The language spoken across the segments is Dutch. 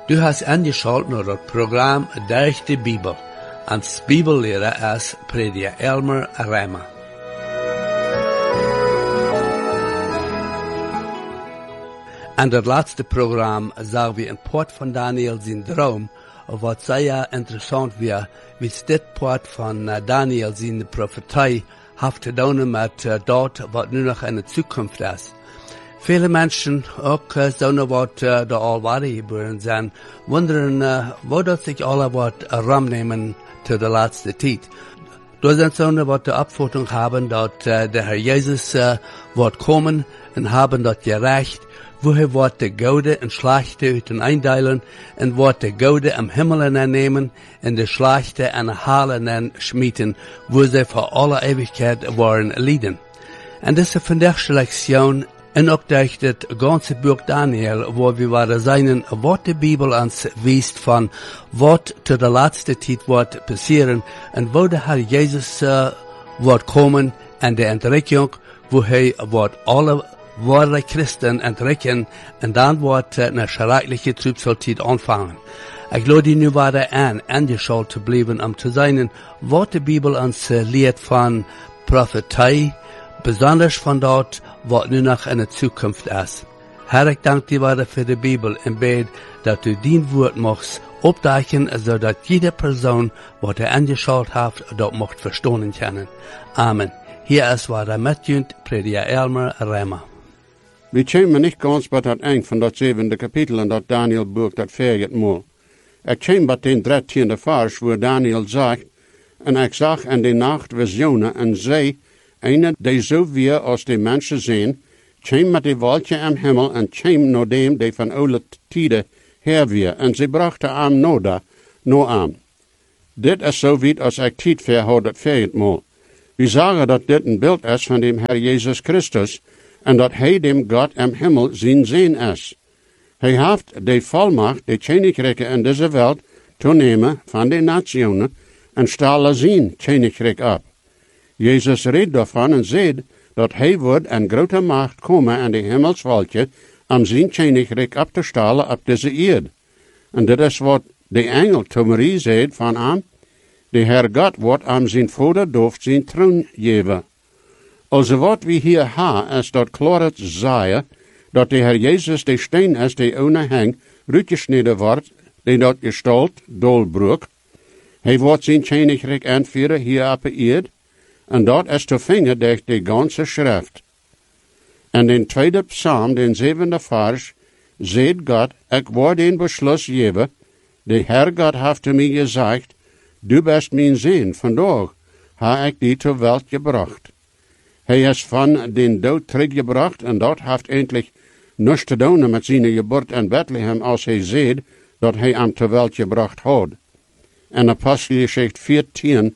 Du hast angeschaut naar het programma Durch de Bibel. Als Bibellehrer ist Prediger Elmer Reimer. In het laatste programma zagen we een part van Daniel zijn droom, wat zeer interessant was, wie dit part van Daniel zijn profetie heeft te doen met dat wat nu nog in de toekomst is. Viele Menschen, ook zo'n wat de alwari geboren zijn, wonderen wat dat zich alle wat ramnemen te de laatste tijd. Er zijn zo'n wat de opvatting hebben dat de Heer Jezus wordt komen en hebben dat gerecht, wo hij wordt de goede en slechte uit en eindelen en wordt de goede am Himmel nemen en de slechte en halen schmieten, wo zij voor alle eeuwigheid worden lieden. En deze vandaagse lektion en ook durch het ganze Buch Daniel, wo wir waren zijn, wat de Bibel ons wijst van wat te de laatste tijd wordt passeren en wo de Heer Jezus wordt komen en de entrekking, wo hij wordt alle ware Christen entrekken en dan wordt een schreckliche Trübsaltijd aanvangen. Ik lade nu weer aan angeschaut te blijven om te zijn wat de Bibel ons leert van profetie, besonders van dat wat nu nog in de toekomst is. Herr, ik dank dir weer voor de Bibel en bid dat u dien woord mocht opdagen, zodat jede persoon wat angeschaut heeft, dat mocht verstaan kunnen. Amen. Hier is waar met junt Prediger Elmer Reimer. We komen niet ganz bij het eind van dat 7e kapitel in dat Daniel-boek dat 4e maal. Ik kom bij den 13e vers, waar Daniel zegt, en ik zag in de nacht visioenen en zei, eine die zo weer als de mensen zijn, kwam met de wolkje am Himmel en kwam naar dem die van oude tijden her weer, en ze brachten am no am. Dit is zo weit als ik tijd verhoud het 4e maal. We zeggen dat dit een beeld is van dem Herr Jezus Christus, en dat hij dem God am Himmel zijn is. Hij heeft de volmacht, de königrijken in deze wereld, te nemen van de nationen, en stalen zijn koninkrijk op. Jezus reed daarvan en zei dat hij wordt een grote macht komen aan de hemelsvolkje om zijn koninkrijk op te stalen op deze eerd. En dit is wat de engel te Marie zei van hem, de Heer God wordt aan zijn vader doof zijn troon geven. Also wat we hier hebben is dat klaar zeggen dat de Heer Jezus de steen is die ohne hang uitgesneden wordt, die dat gestalt dolbroek. Hij wordt zijn koninkrijk aanvieren hier op de eerd, en dat is te vinden door de ganze schrift. En in tweede psalm, den 7e vers, zegt God, ik word een beschluss geven, de Heer God heeft te mij gezegd, du bist mijn zoon, vandaag heb ik die ter welt gebracht. Hij is van den dood teruggebracht en dat heeft eindelijk niets te doen met zijn geboorte in Bethlehem als hij zegt dat hij hem ter welt gebracht had. En Apostelgeschichte 14,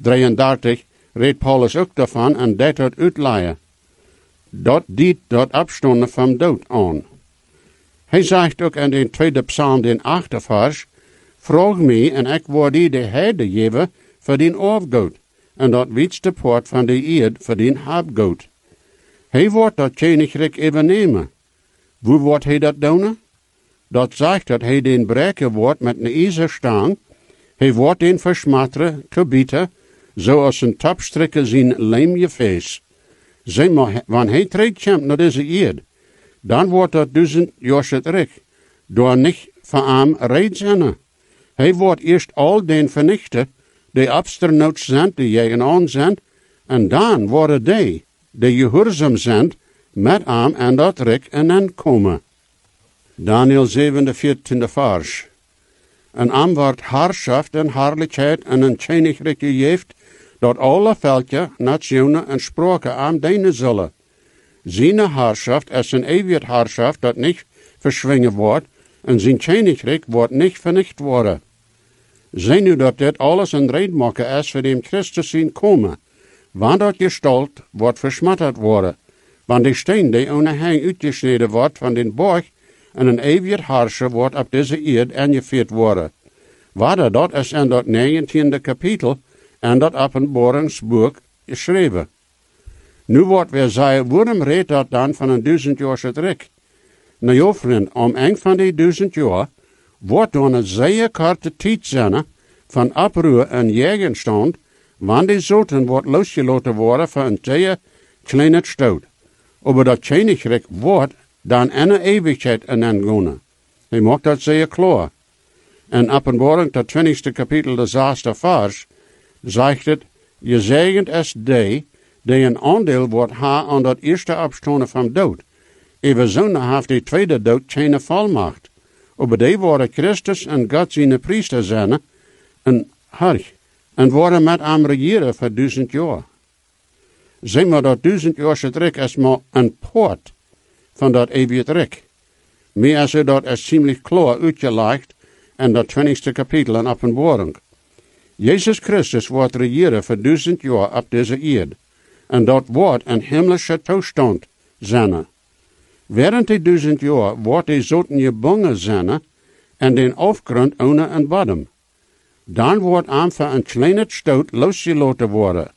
33 redt Paulus ook daarvan en dat het uitleien. Dat dient dat afstonden van dood aan. Hij zegt ook in de tweede psalm, den 8e vers, vraag mij en ik word die de herde geven voor den afgoed, en dat wietste poort van de eerd voor den habgoed. Hij wordt dat koninkrijk even nemen. Hoe wordt hij dat doen? Dat zegt dat hij den breken wordt met een ijzerstang, hij wordt den versmatteren, te bieten, zoals een tapstrikker zijn lijmgefeest. Zeg maar, wanneer hij terugkomt naar deze eerd, dan wordt dat 1000 jaar terug, door niet van hem reed zijn. Hij wordt eerst al den vernichten, die absternoot zijn, die jij aan zijn, en dan worden die gehoorzaam zijn, met hem en dat rijk en dan komen. Daniel 7, 14e vers. En hem wordt haarschaft en haarlijkheid en een koninkrijk gegeven, dat alle velken, nationen en spraken aan dienen zullen. Zijn haarschaft is een eeuwig haarschaft dat niet verschwingen wordt, en zijn koninkrijk wordt niet vernicht worden. Zij nu dat dit alles een redmaker is voor dem Christus zien komen, want dat gestalt wordt versmatterd worden, want de steen die ohne hang uitgesneden wordt van den borg, en een eeuwig haarscher wordt op deze eerd aangeveerd worden. Waar dat is in dat 19e kapitel, en dat openbaringsboek geschreven. Nu wordt weer zeggen, waarom redt dat dan van een 1000 jaar terug? Nou ja, vriend, om een van die 1000 jaar, wordt dan een zeer korte tijd zijn van oproer en jegenstand, wanneer die zoten wordt losgelaten worden van een zeer kleine stoot. Aber dat Königreich wordt dan eine eeuwigheid in gaan. Hij maakt dat zeer klaar. En Openbaring, dat 20e kapitel, de 6e vers, zegt het, je zegent es die een aandeel wordt aan dat eerste opstaan van dood. Even zo heeft die tweede dood geen volmacht. Aber die worden Christus en God zijn priester zijn, en harg, en worden met hem regeren voor 1000 jaar. Zeg maar dat 1000 jaar rijk is maar een poort van dat eeuwige rijk. Meer als dat is ziemlich klaar uitgelegd in dat 20e kapitel in Openbaring. Jezus Christus wordt regeren voor 1000 jaar op deze aarde. En dat wordt een hemelse toestand zijn. Während die 1000 jaar wordt die zoten gebangen zijn en den afgrond ohne een bodem. Dan wordt einfach een kleine stoot losgelaten worden.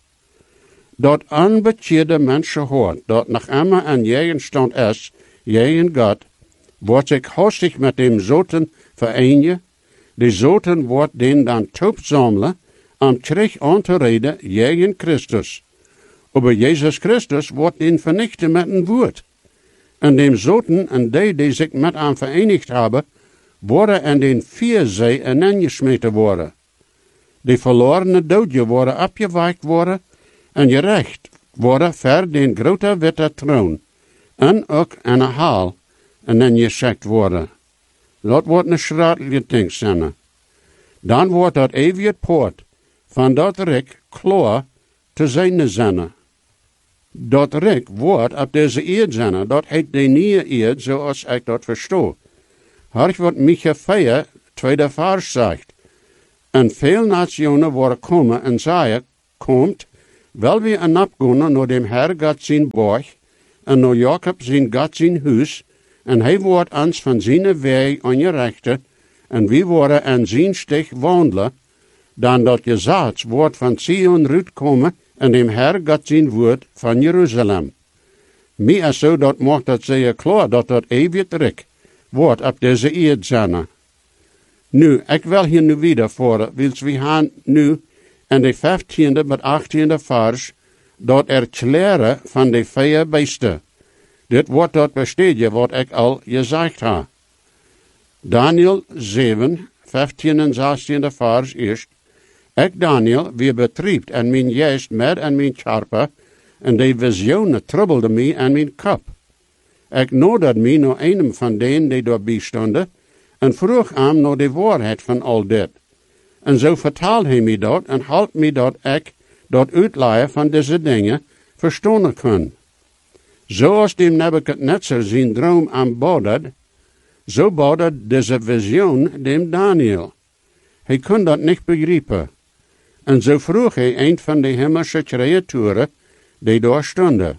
Dat onbekeerde mensen hoort, dat nog immer een jegenstand is, jegen God, wordt zich hastig met dem zoten vereenigen. Die zoten wordt den dan toepzamelen, om terug aan te reden jegen Christus. Aber Jezus Christus wordt den vernichten met een woord. En dem zoten en die zich met hem verenigd hebben, worden in den vierzee ineengesmeten worden. Die verlorene doodje worden opgewekt worden en gerecht worden voor den grote witte troon. En ook in een haal ineengeschikt worden. Dat wordt een schratelijke ding zijn. Dan wordt dat eeuwige poort van dat rijk klaar te zijn. Dat rijk wordt op deze eerd zijn. Dat heet de nieuwe eerd, zoals ik dat verstoor. Hark wat Micha 4, tweede vers zegt. En veel nationen worden komen en zeggen, komt, wel we een opgaan naar dem Herr God zijn borg, en naar Jacob zijn God zijn huis, en hij wordt ons van zijn weg aangerechten, en we worden aan zijn steg wandelen, dan dat gezegd wordt van Sion uitkomen, en dem Herr God zijn woord van Jeruzalem. Meer zo dat maakt dat zeer klaar dat dat eeuwig rijk wordt op deze eerd zijn. Nu, ik wil hier nu wieder voor, wils we gaan nu in de 15e met 18e vers dat erklaren van de 4 beesten. Dit wordt dat besteden wat ik al gezegd heb. Daniel 7, 15 en 16e vers eerst. Ik, Daniel, wie betriebt en mijn geest met en mijn charpe, en de visionen trubbelde mij en mijn kop. Ik noodde mij naar een van denen die daarbij stonden, en vroeg hem naar de waarheid van al dit. En zo vertaalde hij mij dat, en hielp mij dat ik dat uitleiden van deze dingen verstaan kon. Zoals dem Nebuchadnezzar zijn droom aanbodet, zo bodet deze visioen dem Daniel. Hij kon dat niet begrijpen. En zo vroeg hij een van de hemelse creaturen die daar stonden.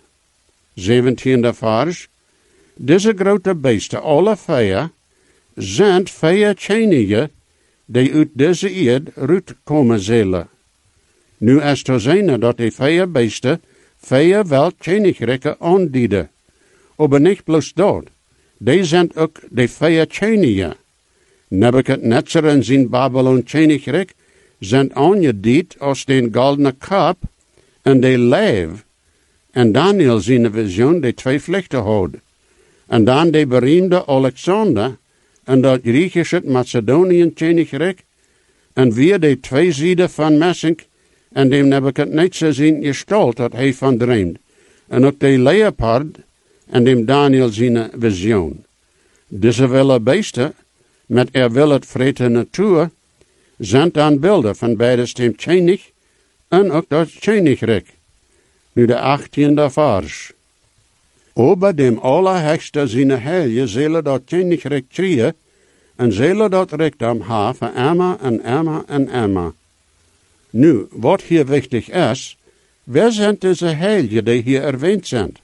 17e vers. Deze grote beesten, alle 4, zijn 4 koningen die uit deze eerd uitkomen zullen. Nu is te zijn dat die 4 beesten 4 welkönigrijken aandienen. Aber niet bloos dat. Die zijn ook de 4 koningen. Nebuchadnezzar en zijn Babylon koninkrijk zijn aangediend als den goldene kap en de leeuw. En Daniel zijn visioen de 2 vlechten houdt. En dan de beroemde Alexander en dat Griechische Macedoniën koninkrijk en weer de 2 zijden van messing en dem Nebuchadnezzar zijn gestalt dat hij van dreamt. En ook de leopard en dem Daniel zijn visioen. Deze wille beesten met het vrede natuur zijn dan beelden van beide stem koning en ook dat koninkrijk. Nu de 18e vers. Ober dem Allerhöchste zijn heilige zullen dat koninkrijk krijgen en zullen dat rijkdom hebben immer en immer en immer. Nu, wat hier wichtig is, wer zijn deze heiligen die hier erwähnt zijn?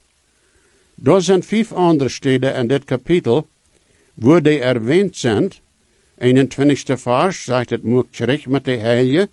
Er zijn 5 andere steden in dit kapitel, waar die erwähnt zijn. 21e vers zegt het moet terug met de heiligen.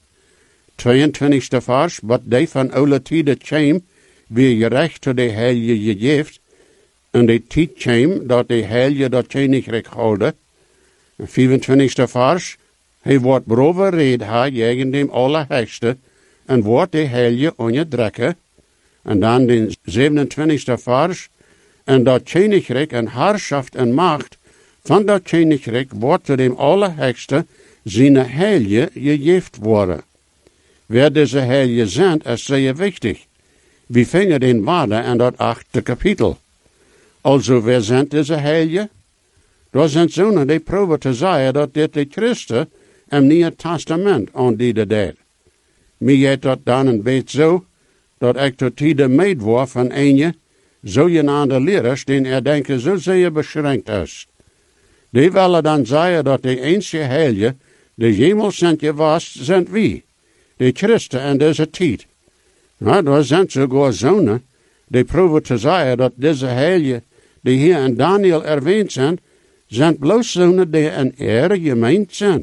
22e vers, wat die van oude tijden kwam, wie gerecht tot de heilige gegeven, en de tijd kwam dat de heiligen dat koninkrijk houden. 25. vers. Hij wordt beroofd ha tegen dem Allerhöchste en wordt de heilige onderdrukken. En dan de 27. vers. En dat koninkrijk en heerschaft en macht van dat koninkrijk wordt door dem Allerhöchste zijn heilige gegeven worden. Wer deze heilige zijn, is zeer wichtig. We vingen den waarde in dat 8e kapitel. Also, wer zijn deze heilige? Daar zijn zonen die proberen te zeggen dat dit de Christen im Nieuwe Testament aan die deed. Mij gaat dat dan een beetje zo, dat ik tot tijden meid word van een zogenaamde leraars, die denken zo zeer beschränkt is. Die willen dan zeggen dat de enige heilige, die jemals zijn geweest, zijn wie? De Christen in deze tijd. Nou, daar zijn sogar zonen, die proberen te zeggen dat deze heilige, die hier in Daniel erwähnt zijn bloos zonen die in ere gemeend zijn.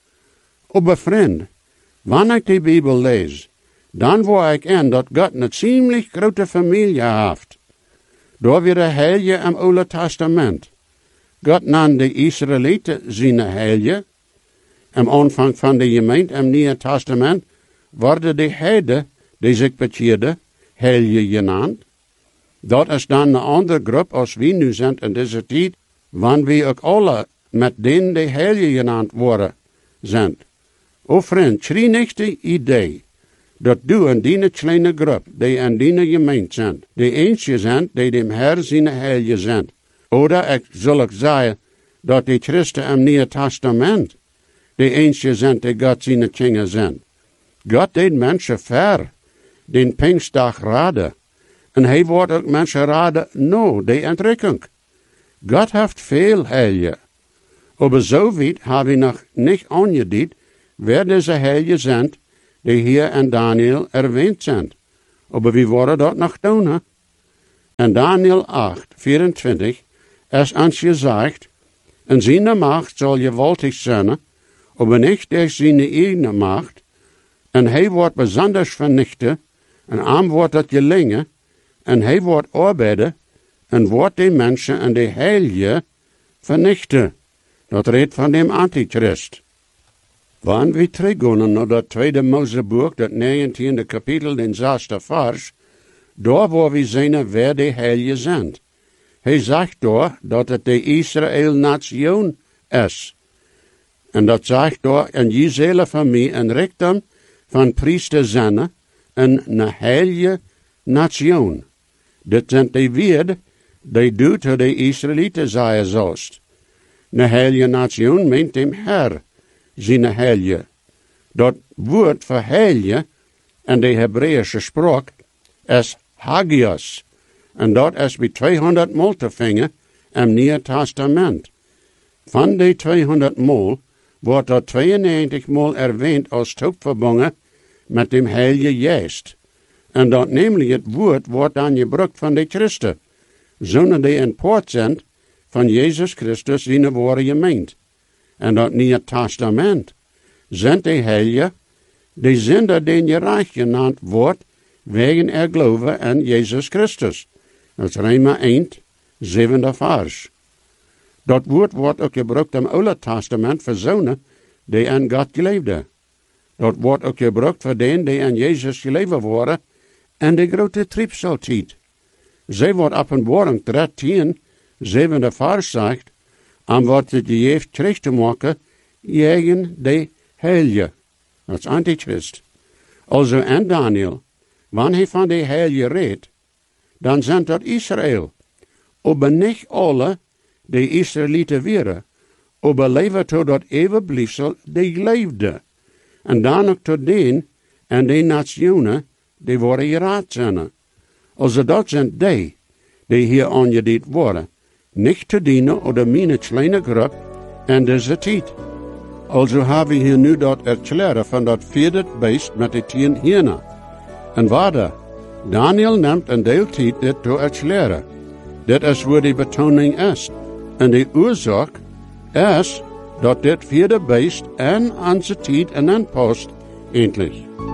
Aber vriend, wanneer ik de Bijbel lees, dan word ik in dat God een ziemlich grote familie heeft. Door weer de heilige im Oude Testament. God nam de Israëlieten zijn heilige. Am aanvang van de gemeente im Nieuwe Testament worden de heiden, die zich bekeerden, heilige genaamd. Dat is dan een andere groep als we nu zijn in deze tijd, wanneer we ook alle met denen die heilige genaamd worden zijn. O vriend, schrie niet de idee dat du en die kleine groep, die in die gemeente zijn, de eentje zijn, die dem Herr zijn heilige zijn. Oder ik zal ook zeggen dat de Christen im Nieuwe Testament de eentje zijn die God zijn kinderen zijn. God deed mensen ver, den Pinkstdag raden. En hij wordt ook mensen raden, de entrekking. God heeft veel heilige. Aber zo weit hebben we nog niet aangediend, wer deze heilige zijn, die hier in Daniel erwähnt zijn. Aber we worden dat nog doen. In Daniel 8, 24 is ons gezegd, en zijn macht zal gewaltig zijn, aber niet door zijn eigen macht, en hij wordt besonders vernichten, en aan wordt dat gelingen, en hij wordt arbeiden, en wordt de mensen en de heilige vernichten. Dat redt van dem Antichrist. Wanneer we teruggaan naar dat tweede Moseboek, dat 19e kapitel, den 6e vers, daar waar we zien wer de heilige zijn. Hij zegt daar dat het de Israël-nation is. En dat zegt daar, en je zullen van mij een richting van priester zijn, een heilige nation. Dit zijn de woorden die du tot de Israëlieten zeggen zoust. Een heilige nation meent dem Herr, zijn heilige. Dat woord voor heilige in de Hebreeuwse spraak is hagios. En dat is bij 200 maal te vinden im Nieuwe Testament. Van de 200 maal wordt dat 92 maal erwähnt als verbonden met dem Heilige Geest. En dat namelijk het woord wordt dan gebruikt van de Christen, zonen die in poort zijn van Jezus Christus zijn ware gemeend. En dat Nieuwe Testament zijn de Heilige, die zinder den je reich genaamd wordt, wegen geloven in Jezus Christus. Dat is Roma 1, 7e vers. Dat woord wordt ook gebruikt im Oude Testament voor zonen die aan God geleefden. Dat wordt ook gebruikt voor denen die aan Jezus geleefd worden en de grote triebseltijd. Zij wordt Openbaring 13, 7e vers zegt, en wordt het gegeven terug te maken tegen de heilige. Dat is Antichrist. Also in Daniel, wanneer hij van de heilige redt, dan zijn dat Israël. Aber niet alle die Israëlieten waren, aber leven tot dat eeuwbliefsel die leefde. En dan ook tot den en de nationen die worden geraad zijn. Also dat zijn die hier aangediend worden, niet te dienen oder mijn kleine groep in deze tijd. Also hebben we hier nu dat erklaren van dat vierde beest met de 10 hienen. En waarde, Daniel neemt een deel tijd dit te erklaren. Dit is waar de betoning is. En de oorzaak is dat dit vierde beest en onze tijd en past endlich.